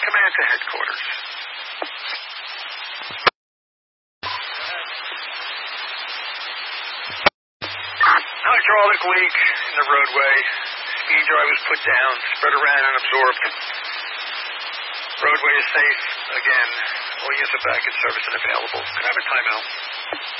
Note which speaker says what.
Speaker 1: Command to headquarters. Hydraulic leak in the roadway. Speed drive was put down, spread around and absorbed. Roadway is safe. Again, all units are back in service and available. Can I have a timeout?